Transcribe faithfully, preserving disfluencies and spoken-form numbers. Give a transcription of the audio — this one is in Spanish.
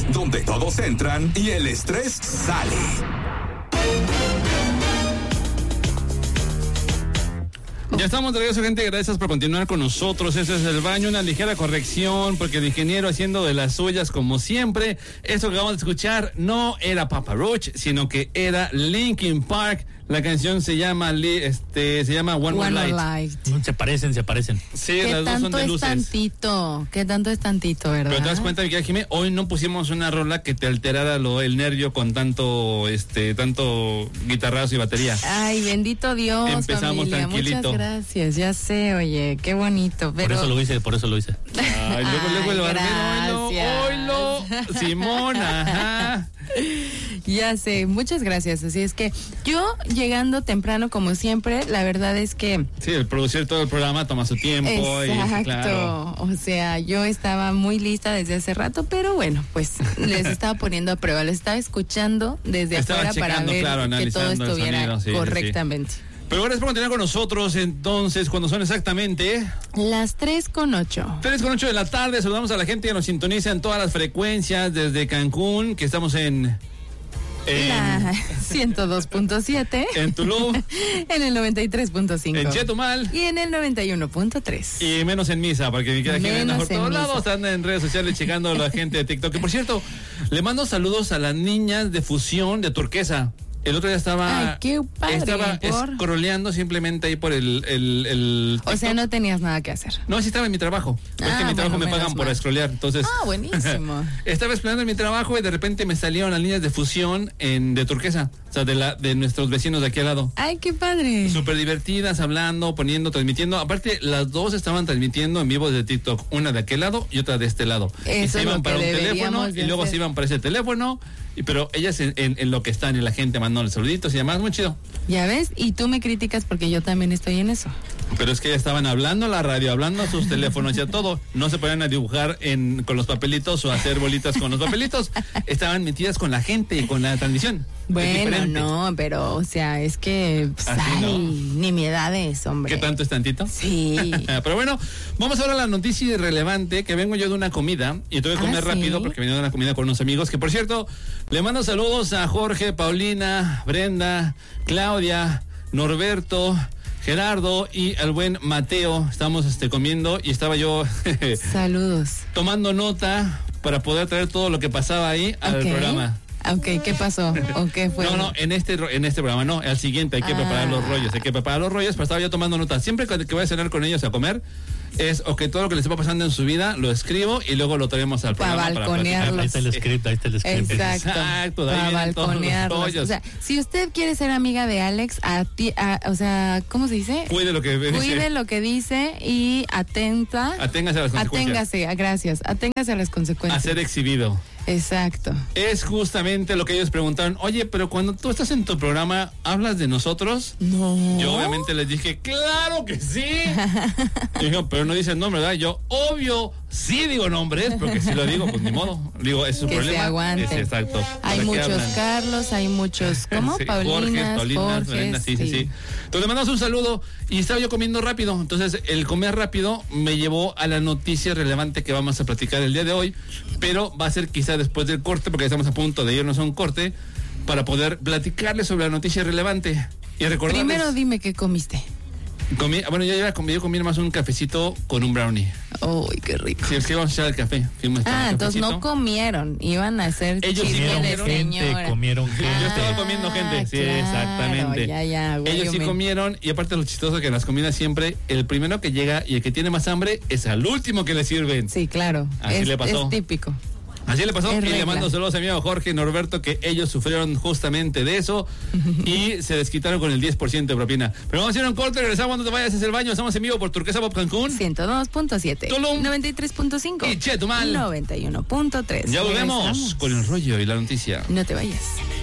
Podcast, donde todos entran y el estrés sale. Ya estamos de regreso, gente. Gracias por continuar con nosotros. Este es El Baño, una ligera corrección, porque el ingeniero haciendo de las suyas como siempre. Esto que vamos a escuchar no era Papa Roach, sino que era Linkin Park. La canción se llama este se llama One, One More Light. Se parecen, se parecen. Sí, las dos son de luces. ¿Qué tanto es tantito? ¿Qué tanto es tantito, verdad? Pero te das cuenta, Miguel Jiménez, hoy no pusimos una rola que te alterara lo, el nervio con tanto este tanto guitarrazo y batería. Ay, bendito Dios, empezamos familia. Tranquilito. Muchas gracias, ya sé, oye, qué bonito. Pero... Por eso lo hice, por eso lo hice. Ay, luego, luego el barbero, oilo, oilo, Simón, ajá. Ya sé, muchas gracias. Así es que yo llegando temprano como siempre, la verdad es que... Sí, el producir todo el programa toma su tiempo. Exacto, y, claro. O sea, yo estaba muy lista desde hace rato, pero bueno, pues les estaba poniendo a prueba, les estaba escuchando desde estaba afuera para ver claro, que todo estuviera sonido, sí, correctamente. Sí, sí. Pero gracias por continuar con nosotros, entonces, cuando son exactamente... Las tres con ocho. tres con ocho de la tarde, saludamos a la gente que nos sintoniza en todas las frecuencias, desde Cancún, que estamos en... En la ciento dos punto siete. En Tulum. En el noventa y tres punto cinco. En Chetumal. Y en el noventa y uno punto tres. Y menos en Misa, porque me queda gente por todos lados. Están en redes sociales checando a la gente de TikTok. Que por cierto, le mando saludos a las niñas de Fusión de Turquesa. El otro día estaba... Ay, qué padre, estaba por... scrolleando simplemente ahí por el, el, el O sea, no tenías nada que hacer. No, sí estaba en mi trabajo. Ah, es que en mi trabajo bueno, me pagan mal. por scrollear, entonces... Ah, buenísimo. Estaba explorando en mi trabajo y de repente me salieron las líneas de Fusión en, de Turquesa. O sea, de, la, de nuestros vecinos de aquí al lado. Ay, qué padre. Súper divertidas, hablando, poniendo, transmitiendo. Aparte, las dos estaban transmitiendo en vivo desde TikTok. Una de aquel lado y otra de este lado. Eso y se iban para un teléfono y luego hacer. se iban para ese teléfono. Y, pero ellas en, en, en lo que están y la gente mandando saluditos y demás, muy chido. Ya ves, y tú me criticas porque yo también estoy en eso. Pero es que ya estaban hablando a la radio, hablando a sus teléfonos y a todo. No se podían a dibujar en, con los papelitos o a hacer bolitas con los papelitos. Estaban metidas con la gente y con la transmisión. Bueno, no, pero, o sea, es que, pues, ay, no. nimiedades, hombre. ¿Qué tanto es tantito? Sí. Pero bueno, vamos ahora a la noticia irrelevante, que vengo yo de una comida y tuve que comer ah, rápido ¿sí? porque venía de una comida con unos amigos, que por cierto, le mando saludos a Jorge, Paulina, Brenda, Claudia, Norberto, Gerardo y al buen Mateo. Estamos este, comiendo y estaba yo saludos tomando nota para poder traer todo lo que pasaba ahí al okay. programa. Ok, ¿qué pasó? ¿O qué fue? No, no, en este en este programa no, al siguiente hay que ah. preparar los rollos, hay que preparar los rollos, pero estaba yo tomando nota. Siempre que voy a cenar con ellos a comer, es o que todo lo que les está pasando en su vida lo escribo y luego lo traemos al programa para balconearlos. Ahí está el script, ahí está el script. Exacto. Exacto, para balconearlos. O sea, si usted quiere ser amiga de Alex, a ti, a, o sea, ¿cómo se dice? Cuide lo que dice. Cuide lo que dice y atenta. Aténgase a las consecuencias. Aténgase, gracias. Aténgase a las consecuencias. A ser exhibido. Exacto. Es justamente lo que ellos preguntaron. Oye, pero cuando tú estás en tu programa, ¿hablas de nosotros? No. Yo obviamente les dije, ¡claro que sí! Y dijo, pero no dices nombre, ¿verdad? Yo, obvio, sí digo nombres, porque si lo digo, pues ni modo. Digo, es su que problema. Se aguante. Es, exacto. Hay muchos Carlos, hay muchos, ¿cómo? Sí, Paulinas, Jorge, Paulinas, Brenda, sí, sí, sí, sí. Entonces le mandamos un saludo y estaba yo comiendo rápido. Entonces el comer rápido me llevó a la noticia relevante que vamos a platicar el día de hoy, pero va a ser quizá después del corte, porque estamos a punto de irnos a un corte para poder platicarles sobre la noticia relevante y recordarles. Primero dime qué comiste. Comí, bueno, yo ya comí, yo comí más un cafecito con un brownie. Uy, qué rico. Sí, es que íbamos a echar el café. Ah, entonces no comieron, iban a hacer ellos comieron sí gente, señora. comieron gente. Ah, yo estaba comiendo gente, sí, claro, exactamente. Ya, ya, güey, ellos sí me... comieron y aparte lo chistoso que en las comidas siempre el primero que llega y el que tiene más hambre es al último que le sirven. Sí, claro. Así es, le pasó. Es típico. Así le pasó es y regla. le mando saludos a mi amigo Jorge y Norberto, que ellos sufrieron justamente de eso y se desquitaron con el diez por ciento de propina. Pero vamos a ir a un corte, regresamos, no te vayas, es el baño, estamos en vivo por Turquesa Pop Cancún. ciento dos punto siete. Tulum. noventa y tres punto cinco. Y Chetumal. noventa y uno punto tres. Ya volvemos con el rollo y la noticia. No te vayas.